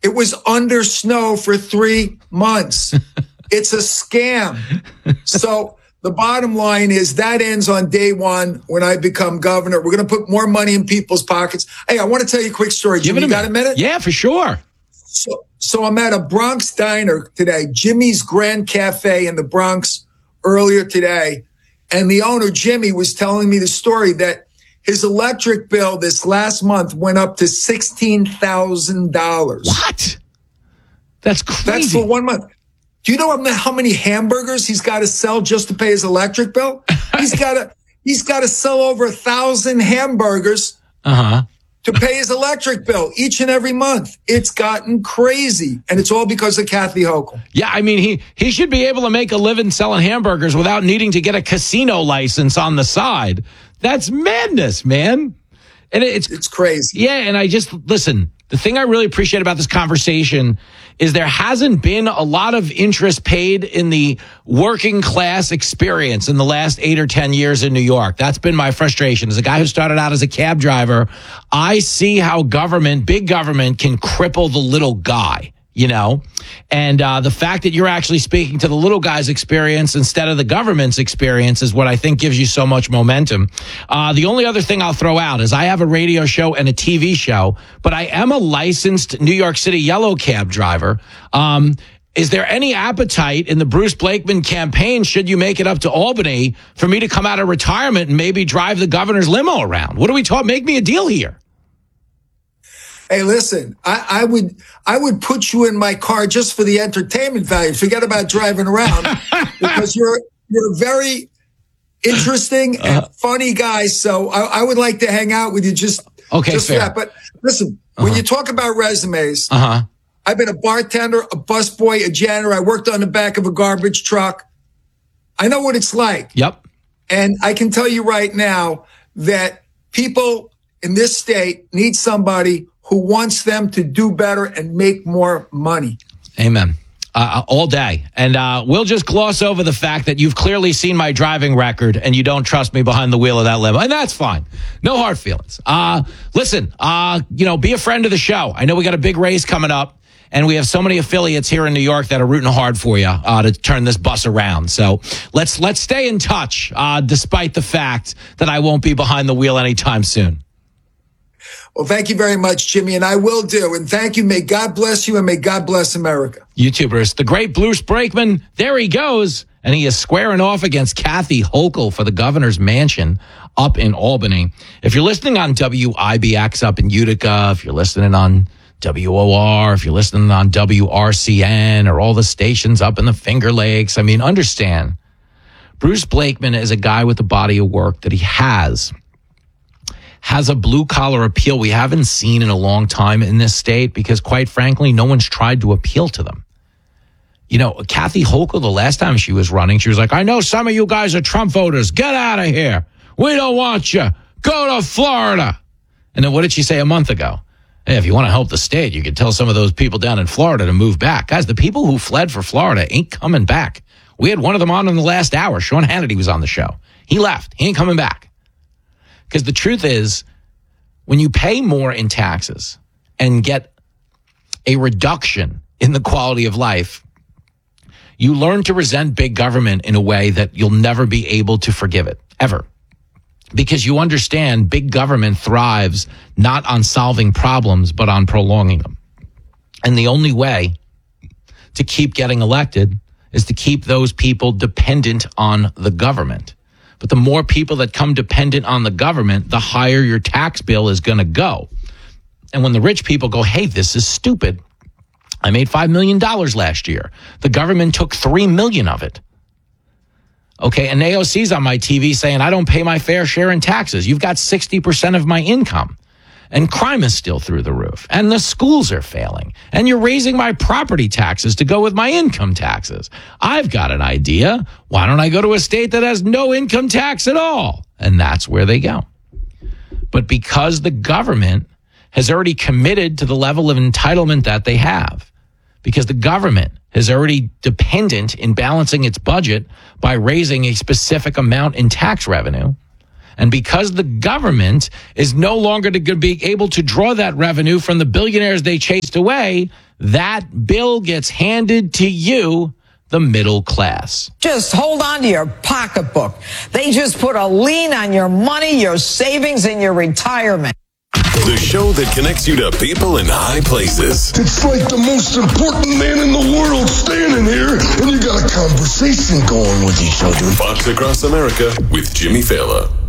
It was under snow for 3 months. It's a scam. So the bottom line is that ends on day one when I become governor. We're going to put more money in people's pockets. Hey, I want to tell you a quick story. Jimmy, you got a minute? Yeah, for sure. So I'm at a Bronx diner today, Jimmy's Grand Cafe in the Bronx earlier today. And the owner, Jimmy, was telling me the story that his electric bill this last month went up to $16,000. What? That's crazy. That's for 1 month. Do you know how many hamburgers he's got to sell just to pay his electric bill? He's got to sell over 1,000 hamburgers to pay his electric bill each and every month. It's gotten crazy, and it's all because of Kathy Hochul. Yeah, I mean, he should be able to make a living selling hamburgers without needing to get a casino license on the side. That's madness, man. And it's crazy. Yeah, and listen, the thing I really appreciate about this conversation is there hasn't been a lot of interest paid in the working class experience in the last 8 or 10 years in New York. That's been my frustration. As a guy who started out as a cab driver, I see how big government can cripple the little guy. And the fact that you're actually speaking to the little guy's experience instead of the government's experience is what I think gives you so much momentum. The only other thing I'll throw out is I have a radio show and a TV show, but I am a licensed New York City yellow cab driver. Is there any appetite in the Bruce Blakeman campaign, should you make it up to Albany, for me to come out of retirement and maybe drive the governor's limo around? What are we talking? Make me a deal here. Hey, listen, I would put you in my car just for the entertainment value. Forget about driving around because you're a very interesting and funny guy. So I would like to hang out with you just for that. But listen, when you talk about resumes, I've been a bartender, a busboy, a janitor. I worked on the back of a garbage truck. I know what it's like. Yep. And I can tell you right now that people in this state need somebody who wants them to do better and make more money. Amen. All day. And we'll just gloss over the fact that you've clearly seen my driving record and you don't trust me behind the wheel of that limo. And that's fine. No hard feelings. Listen, be a friend of the show. I know we got a big race coming up, and we have so many affiliates here in New York that are rooting hard for you to turn this bus around. So let's stay in touch, despite the fact that I won't be behind the wheel anytime soon. Well, thank you very much, Jimmy, and I will do. And thank you. May God bless you, and may God bless America. YouTubers, the great Bruce Brakeman, there he goes, and he is squaring off against Kathy Hochul for the governor's mansion up in Albany. If you're listening on WIBX up in Utica, if you're listening on WOR, if you're listening on WRCN, or all the stations up in the Finger Lakes, I mean, understand, Bruce Blakeman is a guy with a body of work that he has a blue-collar appeal we haven't seen in a long time in this state because, quite frankly, no one's tried to appeal to them. Kathy Hochul, the last time she was running, she was like, I know some of you guys are Trump voters. Get out of here. We don't want you. Go to Florida. And then what did she say a month ago? Hey, if you want to help the state, you could tell some of those people down in Florida to move back. Guys, the people who fled for Florida ain't coming back. We had one of them on in the last hour. Sean Hannity was on the show. He left. He ain't coming back. Because the truth is, when you pay more in taxes and get a reduction in the quality of life, you learn to resent big government in a way that you'll never be able to forgive it, ever. Because you understand big government thrives not on solving problems, but on prolonging them. And the only way to keep getting elected is to keep those people dependent on the government. But the more people that come dependent on the government, the higher your tax bill is going to go. And when the rich people go, hey, this is stupid. I made $5 million last year. The government took $3 million of it. Okay, and AOC's on my TV saying, I don't pay my fair share in taxes. You've got 60% of my income. And crime is still through the roof. And the schools are failing. And you're raising my property taxes to go with my income taxes. I've got an idea. Why don't I go to a state that has no income tax at all? And that's where they go. But because the government has already committed to the level of entitlement that they have, because the government is already dependent in balancing its budget by raising a specific amount in tax revenue, and because the government is no longer going to be able to draw that revenue from the billionaires they chased away, that bill gets handed to you, the middle class. Just hold on to your pocketbook. They just put a lien on your money, your savings, and your retirement. The show that connects you to people in high places. It's like the most important man in the world standing here, and you got a conversation going with each other. Fox Across America with Jimmy Fallon.